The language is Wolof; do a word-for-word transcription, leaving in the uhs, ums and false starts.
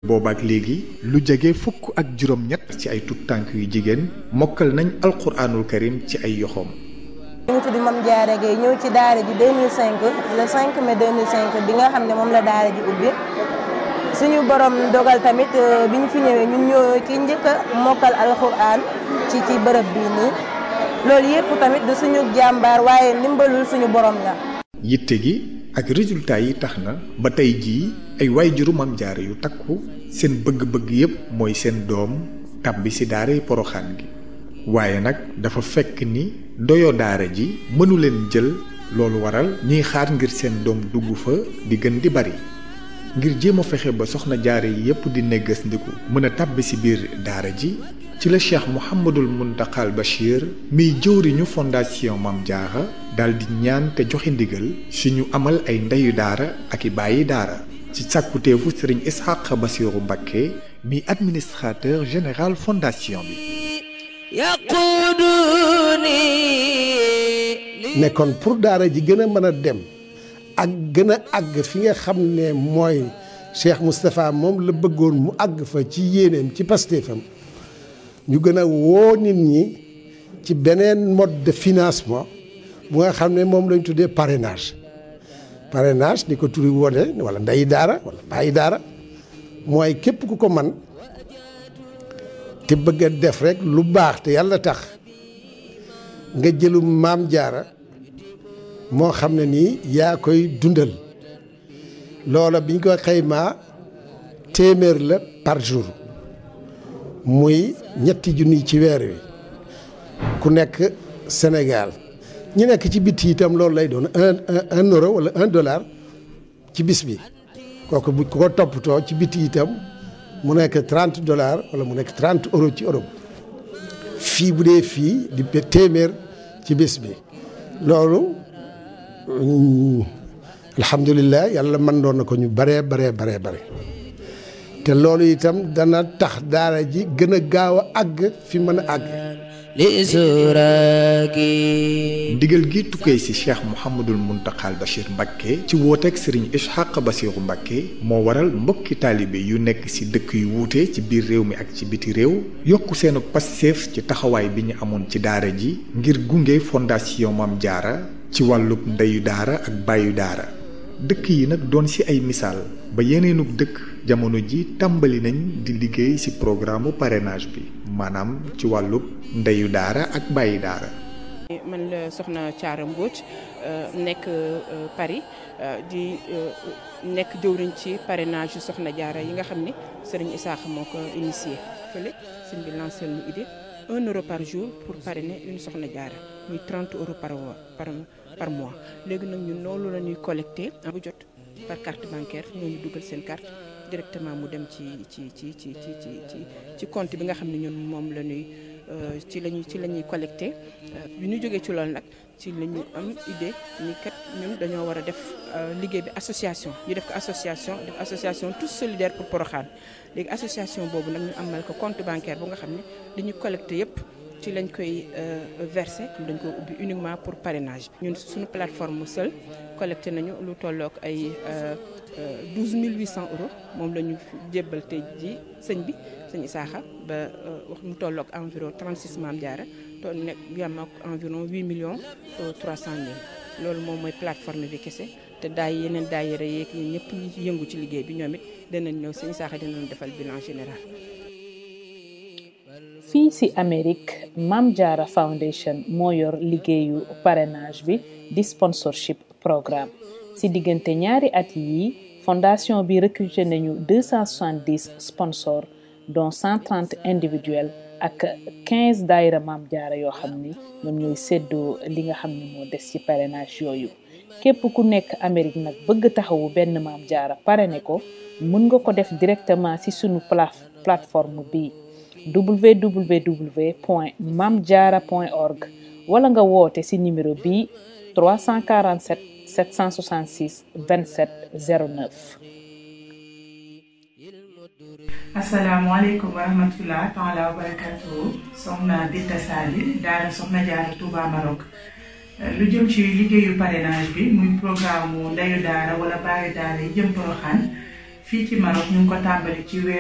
boobaak léegi lu jege fukk ak juróom-ñett ci ay tut tànk yu jigéen mokkal nañ alquraanul karim ci ay yoxoom. ñu ngi tudd Mame Diarra Gueye ñëw ci daara ji deux mille cinq le cinq mai deux mille cinq bi nga xam ne moom la daara ji ubbi suñu borom dogal tamit bi ñu fi ñëwee ñun ñoo ki njëkk a mokkal alquraan ci ci bërëb bii nii loolu yëpp tamit du suñu jàmbaar waaye ndimbalul suñu borom la. yitte gi ak résultat yi tax na ba tey jii ay waajuru Mame Diarra yu takku seen bëgg-bëgg yépp mooy seen doom tàbbi ci daaray Poroxaan gi waaye nag dafa fekk ni doyo daara ji mënu leen jël loolu waral ñuy xaar ngir seen doom dugg fa di gën di bari ngir jéem a fexe ba soxna Diarra yi yépp di neggas ndiku mën a tàbbi ci biir daara ji ci la Cheikh Mouhamadul Muntaxal Bachir miy jëwriñu fondation Mame Diarra daal di ñaan te joxe ndigal suñu amal ay ndeyu daara ak i bàyyi daara ci sàkkuteefu Serigne Ishaqa Bassirou Mbacké mi administrateur général fondation bi. nekkoon pour daara ji gën a mën a dem ak gën a àgg fi nga xam ne mooy Cheikh Moustapha moom la bëggoon mu àgg fa ci yéeneem ci pastéefam ñu gën a woo nit ñi ci beneen mode de financement bu nga xam ne moom lañ tuddee parrainage parrainage ni ko turi wone wala ndeyi daara wala bàyyi daara mooy képp ku ko man te bëgg a def rek lu baax te yàlla tax nga jëlum Mame Diarra moo xam ne nii yaa koy dundal loola biñ ko xaymaa téeméer la par jour muy ñetti junni ci weer wi ku nekk Sénégal ñi nekk ci biti itam loolu lay doon un un euro wala un dollar ci bis bi kooku bu ko toppatoo ci biti itam mu nekk trente dollars wala mu nekk trente euros ci Europe fii bu dee fii di téeméer ci bis bi loolu alhamdulilah yàlla mën doon na ko ñu baree baree baree bare te loolu itam dana tax daara ji gën a gaaw a àgg fi mën a àgg. ndigal gi tukkee ci Cheikh Mouhamadul Muntaxal Bachir Mbacké ci wooteeg Serigne Ishaqa Bassirou Mbacké moo waral mbokki taalibe yu nekk ci dëkk yu wuute ci biir réew mi ak ci biti réew yokku seenu passeef ci taxawaay bi ñu amoon ci daara ji ngir gunge fondation Mame Diarra ci wàllub ndeyu daara ak bàyyu daara dëkk yi nag doon ci ay misaal ba yeneenug dëkk jamono ji tàmbali nañ di liggéey ci programme parrainage bi maanaam ci wàllub ndeyu daara ak bàyyi daara. man la soxna Thiara Mbodj nekk Paris di nekk jëwriñ ci parrainage yu soxna Diarra yi nga xam ne Serigne Ishaqa moo ko initié fële sëñ bi lancé lu idée un euro par jour pour parrainer une soxna Diarra muy trente euros par par par mois léegi nag ñun loolu la ñuy collecté bu jot par carte bancaire ñoo ñu dugal seen carte directement mu dem ci ci ci ci ci ci ci compte bi nga xam ne ñun moom la ñuy ci lañuy ci la ñuy collecté bi ñu jógee ci loolu nag ci la ñu am idée ni kat ñun dañoo war a def liggéey bi association ñu def ko association def association tous solidaires pour Porokhane léegi association boobu nag ñu amal ko compte bancaire bu nga xam ne li ñu collecté yépp ci lañ koy verser dañ ko ubbi uniquement pour parrainage ñun suñu plateforme seul collecté nañu lu tollook ay douze mille huit cents euros moom la ñu jébbal tey ji sëñ bi sëñ Ishaqa ba wax mu tollook environ trente-six Mame Diarra to nekk yam ak environ huit millions trois cent mille loolu moom mooy plateforme bi kese te daay yeneen daayira yeeg ñun ñëpp ñi yëngu ci liggéey bi ñoom it danañ ñëw sëñ Ishaqa dinañ defal bilan général. fii ci Amérique Mame Diarra Foundation moo yor liggéeyu parrainage bi di sponsorship programme ci diggante ñaari at yi fondation bi recruté nañu deux cent soixante-dix sponsors dont cent trente individuels ak quinze daayira Mame Diarra yoo xam ni ñoom ñooy séddoo li nga xam ne moo des ci parrainage yooyu képp ku nekk Amérique nag bëgg taxawu benn Mame Diarra parrainé ko mën nga ko def directement ci sunu plateforme bi w w w point mame diarra point org wala nga woote ci numéro bi trois cent quarante-sept sept cent soixante-six vingt-sept zéro neuf. asalaamaaleykum wa rahmatulah taala wa barakatuhu soxna Binta Sali daara soxna Diarra Touba Maroc lu jëm ci liggéeyu parrainage bi muy programme mu ndeyu daara wala baayu daara yi jëm Porokhane fii ci Maroc ñu ngi ko tàmbali ci weer